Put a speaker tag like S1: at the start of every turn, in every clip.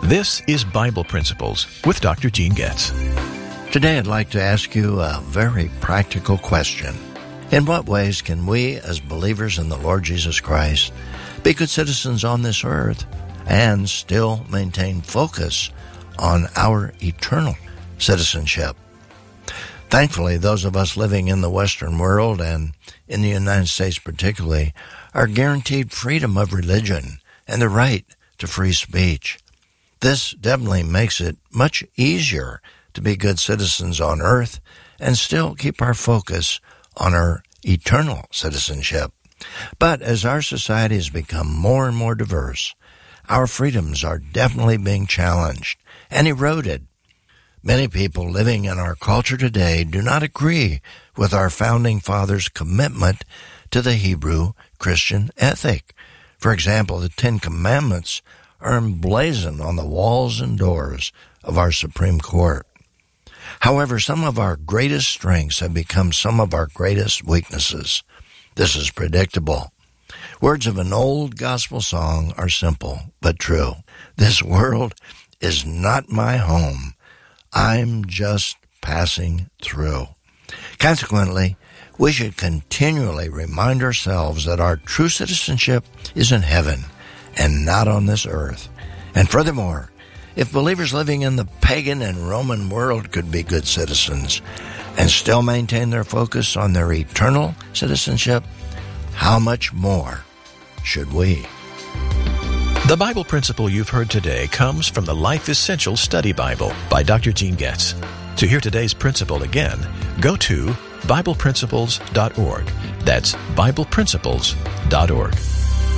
S1: This is Bible Principles with Dr. Gene Getz.
S2: Today I'd like to ask you a very practical question. In what ways can we, as believers in the Lord Jesus Christ, be good citizens on this earth and still maintain focus on our eternal citizenship? Thankfully, those of us living in the Western world and in the United States particularly are guaranteed freedom of religion and the right to free speech. This definitely makes it much easier to be good citizens on earth and still keep our focus on our eternal citizenship. But as our society has become more and more diverse, our freedoms are definitely being challenged and eroded. Many people living in our culture today do not agree with our founding fathers' commitment to the Hebrew Christian ethic. For example, the Ten Commandments are emblazoned on the walls and doors of our Supreme Court. However, some of our greatest strengths have become some of our greatest weaknesses. This is predictable. Words of an old gospel song are simple but true. This world is not my home. I'm just passing through. Consequently, we should continually remind ourselves that our true citizenship is in heaven and not on this earth. And furthermore, if believers living in the pagan and Roman world could be good citizens and still maintain their focus on their eternal citizenship, how much more should we?
S1: The Bible principle you've heard today comes from the Life Essential Study Bible by Dr. Gene Getz. To hear today's principle again, go to BiblePrinciples.org. That's BiblePrinciples.org.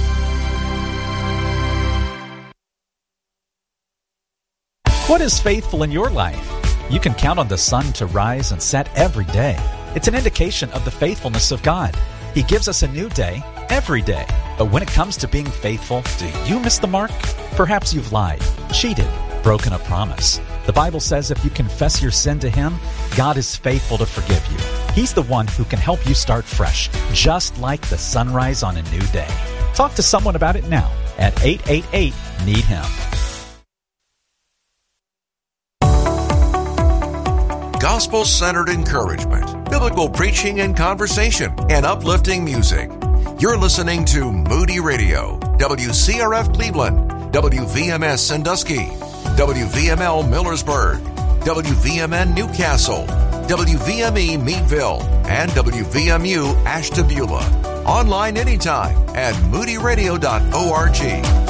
S3: What is faithful in your life? You can count on the sun to rise and set every day. It's an indication of the faithfulness of God. He gives us a new day every day. But when it comes to being faithful, do you miss the mark? Perhaps you've lied, cheated, broken a promise. The Bible says if you confess your sin to Him, God is faithful to forgive you. He's the one who can help you start fresh, just like the sunrise on a new day. Talk to someone about it now at 888-NEED-HIM.
S4: Gospel-centered encouragement, biblical preaching and conversation, and uplifting music. You're listening to Moody Radio, WCRF Cleveland, WVMS Sandusky, WVML Millersburg, WVMN Newcastle, WVME Meadville, and WVMU Ashtabula. Online anytime at moodyradio.org.